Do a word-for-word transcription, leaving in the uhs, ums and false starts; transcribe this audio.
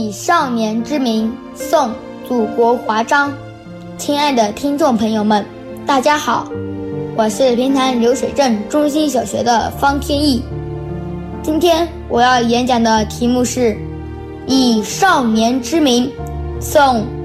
以少年之名颂祖国华章。亲爱的听众朋友们，大家好，我是平潭流水镇中心小学的方天意。今天我要演讲的题目是以少年之名颂